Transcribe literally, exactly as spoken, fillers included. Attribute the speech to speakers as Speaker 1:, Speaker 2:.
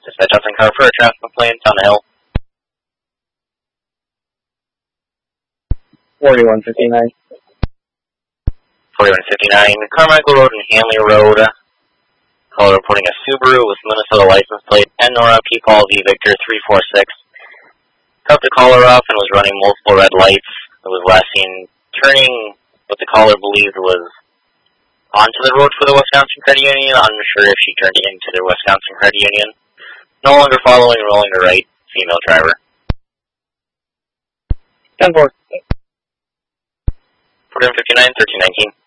Speaker 1: Dispatch Hudson car for a traffic complaint on the hill.
Speaker 2: forty-one fifty-nine.
Speaker 1: forty-one fifty-nine, Carmichael Road and Hanley Road. Caller reporting a Subaru with Minnesota license plate N Nora P Paul V Victor three four six. Cut the caller off and was running multiple red lights. It was last seen turning what the caller believed was onto the road for the Wisconsin Credit Union. I'm unsure if she turned into the Wisconsin Credit Union. No longer following, rolling to right, female driver.
Speaker 2: ten four.
Speaker 1: forty-one fifty-nine, thirteen nineteen.